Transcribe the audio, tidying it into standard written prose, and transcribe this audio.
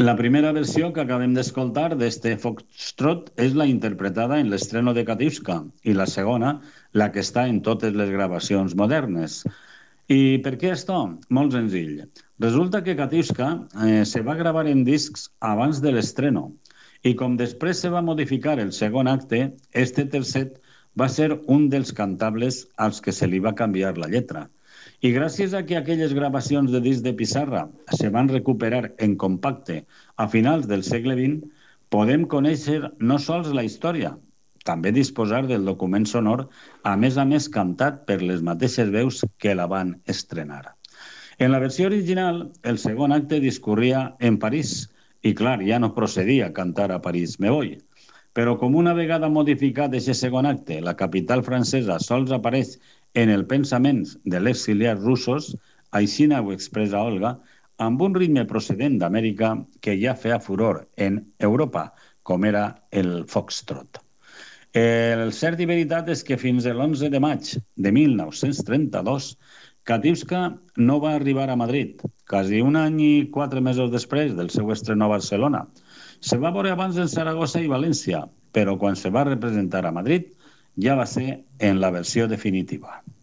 La primera versió que acabem d'escoltar d'este Foxtrot és la interpretada en l'estreno de Katiuska i la segona, la que està en totes les gravacions modernes. I per què això? Molt senzill. Resulta que Katiuska se va gravar en discs abans de l'estreno i com després se va modificar el segon acte, este tercet va ser un dels cantables als que se li va canviar la lletra. I gràcies a que aquelles gravacions de disc de pissarra se van recuperar en compacte a finals del segle XX, podem conèixer no sols la història, també disposar del document sonor, a més cantat per les mateixes veus que la van estrenar. En la versió original, el segon acte discorria en París, i clar, ja no procedia cantar a París me voy. Però com una vegada modificat aquest segon acte, la capital francesa sols apareix en el pensament de l'exiliats russos, així ho expressa Olga, amb un ritme procedent d'Amèrica que ja feia furor en Europa, com era el foxtrot. El cert i veritat és que fins a l'11 de maig de 1932 Katiuska no va arribar a Madrid, quasi un any i 4 mesos després del seu estreno a Barcelona. Se va veure abans en Saragossa i València, però quan se va representar a Madrid ja va ser en la versió definitiva.